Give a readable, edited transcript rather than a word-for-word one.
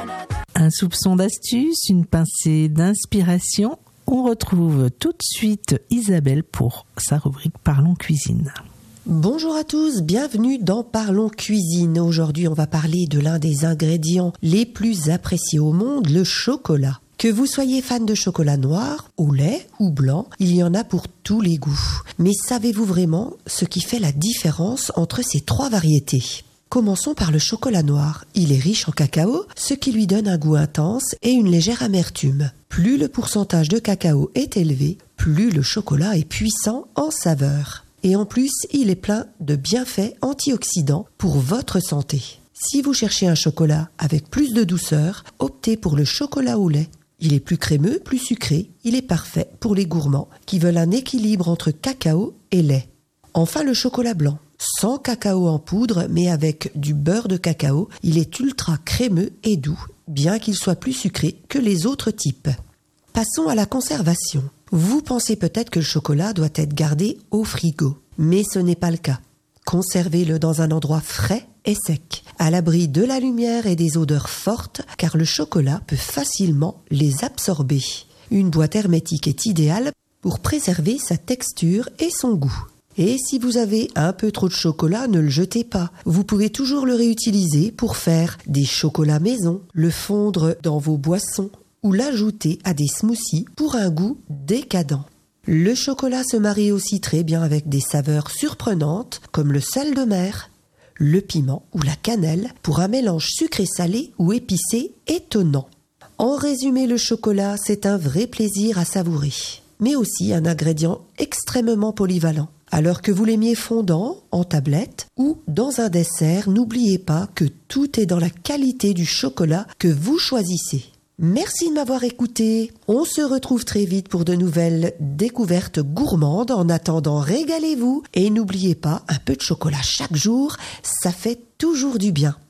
Un soupçon d'astuce, une pincée d'inspiration. On retrouve tout de suite Isabelle pour sa rubrique Parlons Cuisine. Bonjour à tous, bienvenue dans Parlons Cuisine. Aujourd'hui, on va parler de l'un des ingrédients les plus appréciés au monde, le chocolat. Que vous soyez fan de chocolat noir, au lait ou blanc, il y en a pour tous les goûts. Mais savez-vous vraiment ce qui fait la différence entre ces trois variétés ? Commençons par le chocolat noir. Il est riche en cacao, ce qui lui donne un goût intense et une légère amertume. Plus le pourcentage de cacao est élevé, plus le chocolat est puissant en saveur. Et en plus, il est plein de bienfaits antioxydants pour votre santé. Si vous cherchez un chocolat avec plus de douceur, optez pour le chocolat au lait. Il est plus crémeux, plus sucré. Il est parfait pour les gourmands qui veulent un équilibre entre cacao et lait. Enfin, le chocolat blanc. Sans cacao en poudre, mais avec du beurre de cacao, il est ultra crémeux et doux, bien qu'il soit plus sucré que les autres types. Passons à la conservation. Vous pensez peut-être que le chocolat doit être gardé au frigo, mais ce n'est pas le cas. Conservez-le dans un endroit frais et sec, à l'abri de la lumière et des odeurs fortes, car le chocolat peut facilement les absorber. Une boîte hermétique est idéale pour préserver sa texture et son goût. Et si vous avez un peu trop de chocolat, ne le jetez pas. Vous pouvez toujours le réutiliser pour faire des chocolats maison, le fondre dans vos boissons ou l'ajouter à des smoothies pour un goût décadent. Le chocolat se marie aussi très bien avec des saveurs surprenantes comme le sel de mer, le piment ou la cannelle pour un mélange sucré-salé ou épicé étonnant. En résumé, le chocolat, c'est un vrai plaisir à savourer, mais aussi un ingrédient extrêmement polyvalent. Alors que vous l'aimiez fondant, en tablette ou dans un dessert, n'oubliez pas que tout est dans la qualité du chocolat que vous choisissez. Merci de m'avoir écouté. On se retrouve très vite pour de nouvelles découvertes gourmandes. En attendant, régalez-vous et n'oubliez pas, un peu de chocolat chaque jour, ça fait toujours du bien.